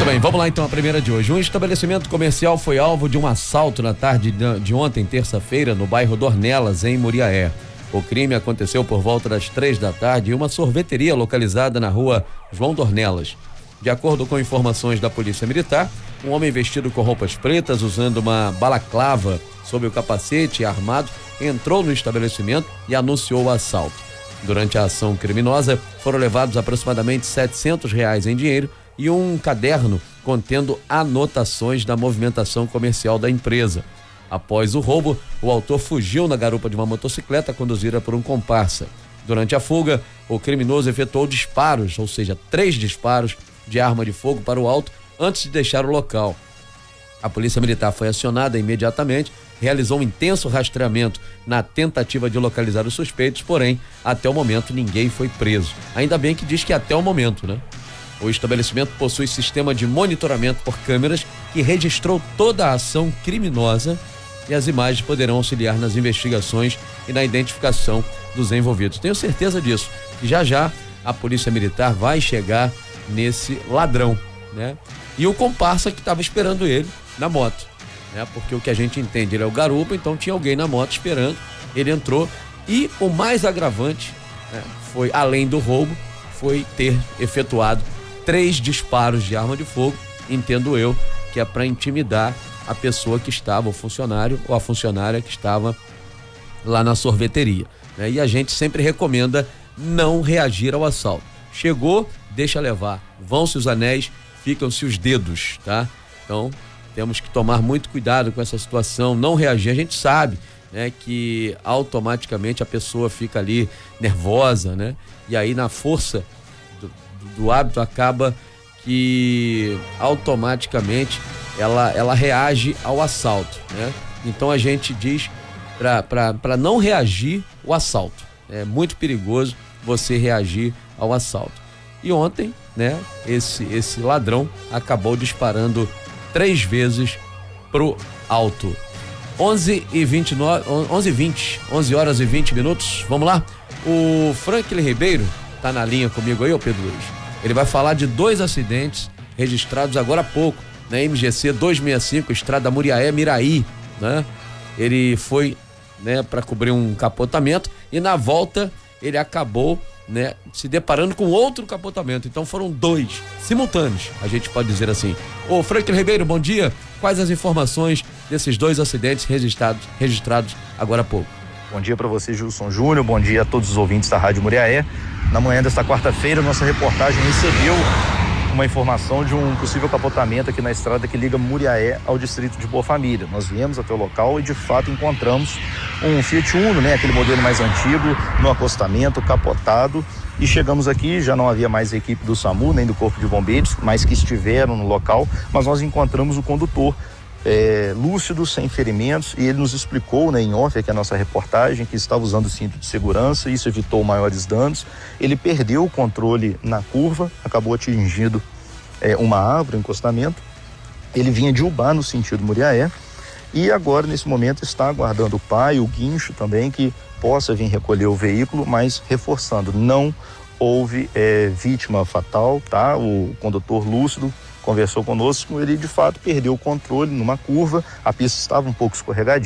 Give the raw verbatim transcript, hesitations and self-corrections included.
Muito bem, vamos lá então a primeira de hoje. Um estabelecimento comercial foi alvo de um assalto na tarde de ontem, terça-feira, no bairro Dornelas, em Muriaé. O crime aconteceu por volta das três da tarde em uma sorveteria localizada na rua João Dornelas. De acordo com informações da Polícia Militar, um homem vestido com roupas pretas, usando uma balaclava sob o capacete e armado, entrou no estabelecimento e anunciou o assalto. Durante a ação criminosa, foram levados aproximadamente setecentos reais em dinheiro e um caderno contendo anotações da movimentação comercial da empresa. Após o roubo, o autor fugiu na garupa de uma motocicleta conduzida por um comparsa. Durante a fuga, o criminoso efetuou disparos, ou seja, três disparos de arma de fogo para o alto antes de deixar o local. A Polícia Militar foi acionada imediatamente, realizou um intenso rastreamento na tentativa de localizar os suspeitos, porém, até o momento ninguém foi preso. Ainda bem que diz que até o momento, né? O estabelecimento possui sistema de monitoramento por câmeras que registrou toda a ação criminosa e as imagens poderão auxiliar nas investigações e na identificação dos envolvidos. Tenho certeza disso, que já já a Polícia Militar vai chegar nesse ladrão, né? E o comparsa que estava esperando ele na moto, né? Porque o que a gente entende, ele é o garupa, então tinha alguém na moto esperando, ele entrou e o mais agravante, né, foi, além do roubo, foi ter efetuado três disparos de arma de fogo, entendo eu, que é para intimidar a pessoa que estava, o funcionário ou a funcionária que estava lá na sorveteria, né? E a gente sempre recomenda não reagir ao assalto. Chegou, deixa levar, vão-se os anéis, ficam-se os dedos, tá? Então, temos que tomar muito cuidado com essa situação, não reagir. A gente sabe, né, que automaticamente a pessoa fica ali nervosa, né? E aí na força do, do hábito acaba que automaticamente ela, ela reage ao assalto, né? Então a gente diz para não reagir ao assalto. É muito perigoso você reagir ao assalto. E ontem, né, esse, esse ladrão acabou disparando três vezes pro alto. onze e vinte e nove, onze e vinte, onze horas e vinte minutos. Vamos lá? O Franklin Ribeiro tá na linha comigo aí, ô Pedro Luiz. Ele vai falar de dois acidentes registrados agora há pouco, na M G C duzentos e sessenta e cinco, Estrada Muriaé-Miraí, né? Ele foi, né, para cobrir um capotamento e na volta ele acabou, né, se deparando com outro capotamento. Então foram dois simultâneos, a gente pode dizer assim. Ô Franklin Ribeiro, bom dia. Quais as informações desses dois acidentes registrados, registrados agora há pouco? Bom dia para você, Gilson Júnior. Bom dia a todos os ouvintes da Rádio Muriaé. Na manhã desta quarta-feira, nossa reportagem recebeu uma informação de um possível capotamento aqui na estrada que liga Muriaé ao distrito de Boa Família. Nós viemos até o local e de fato encontramos um Fiat Uno, né, aquele modelo mais antigo, no acostamento, capotado, e chegamos aqui, já não havia mais a equipe do SAMU, nem do Corpo de Bombeiros, mas que estiveram no local, mas nós encontramos o condutor é, lúcido, sem ferimentos, e ele nos explicou, né, em off, aqui a nossa reportagem, que estava usando o cinto de segurança, e isso evitou maiores danos. Ele perdeu o controle na curva, acabou atingindo é, uma árvore, um encostamento. Ele vinha de Ubá no sentido Muriaé, e agora nesse momento está aguardando o pai, o guincho também, que possa vir recolher o veículo, mas reforçando, não houve é, vítima fatal, tá? O condutor lúcido conversou conosco, ele de fato perdeu o controle numa curva, a pista estava um pouco escorregadia.